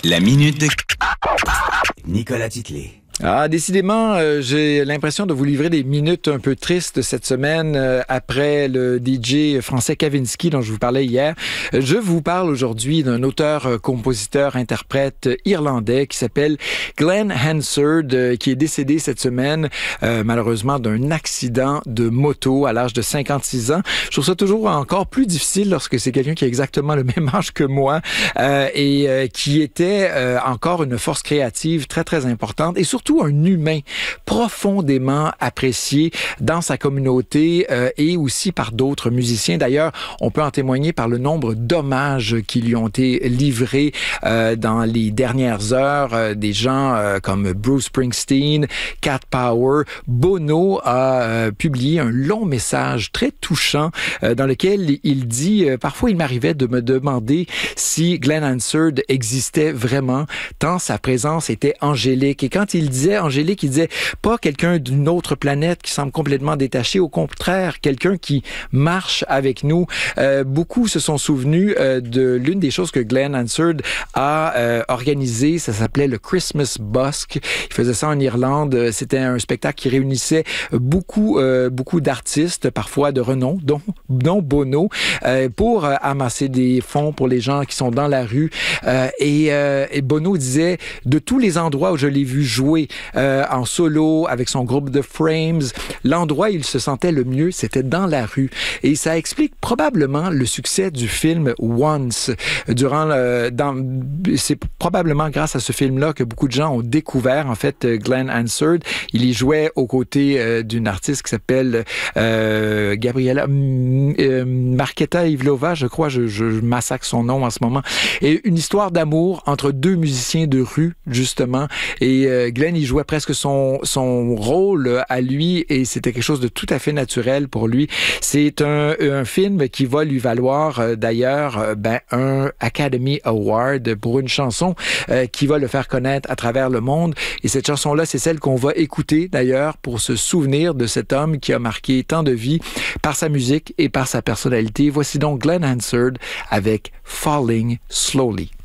La minute de Nicolas Titley. Ah, décidément, j'ai l'impression de vous livrer des minutes un peu tristes cette semaine après le DJ français Kavinsky dont je vous parlais hier. Je vous parle aujourd'hui d'un auteur, compositeur, interprète irlandais qui s'appelle Glenn Hansard, qui est décédé cette semaine, malheureusement, d'un accident de moto à l'âge de 56 ans. Je trouve ça toujours encore plus difficile lorsque c'est quelqu'un qui a exactement le même âge que moi et qui était encore une force créative très, très importante et surtout un humain profondément apprécié dans sa communauté et aussi par d'autres musiciens. D'ailleurs, on peut en témoigner par le nombre d'hommages qui lui ont été livrés dans les dernières heures. Des gens comme Bruce Springsteen, Cat Power. Bono a publié un long message très touchant dans lequel il dit « Parfois, il m'arrivait de me demander si Glenn Hansard existait vraiment, tant sa présence était angélique. » Et quand il disait angélique, il disait pas quelqu'un d'une autre planète qui semble complètement détaché, au contraire, quelqu'un qui marche avec nous. Beaucoup se sont souvenus de l'une des choses que Glenn Hansard a organisé, ça s'appelait le Christmas Busk. Il faisait ça en Irlande. C'était un spectacle qui réunissait beaucoup d'artistes, parfois de renom, dont Bono, pour amasser des fonds pour les gens qui sont dans la rue. Et Bono disait, de tous les endroits où je l'ai vu jouer en solo avec son groupe The Frames, l'endroit où il se sentait le mieux, c'était dans la rue. Et ça explique probablement le succès du film Once. C'est probablement grâce à ce film-là que beaucoup de gens ont découvert, en fait, Glenn Hansard. Il y jouait aux côtés d'une artiste qui s'appelle Gabriela Marketa Ivlova, je crois, je massacre son nom en ce moment. Et une histoire d'amour entre deux musiciens de rue, justement. Et Glenn, il jouait presque son rôle à lui et c'était quelque chose de tout à fait naturel pour lui. C'est un film qui va lui valoir d'ailleurs un Academy Award pour une chanson qui va le faire connaître à travers le monde. Et cette chanson-là, c'est celle qu'on va écouter d'ailleurs pour se souvenir de cet homme qui a marqué tant de vies par sa musique et par sa personnalité. Voici donc Glenn Hansard avec Falling Slowly.